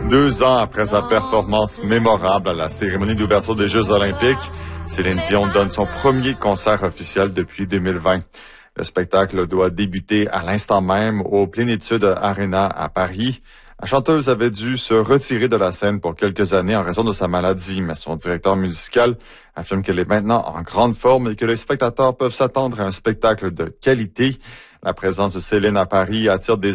2 ans après sa performance mémorable à la cérémonie d'ouverture des Jeux olympiques, Céline Dion donne son premier concert officiel depuis 2020. Le spectacle doit débuter à l'instant même au Plénitude Arena à Paris. La chanteuse avait dû se retirer de la scène pour quelques années en raison de sa maladie, mais son directeur musical affirme qu'elle est maintenant en grande forme et que les spectateurs peuvent s'attendre à un spectacle de qualité. La présence de Céline à Paris attire des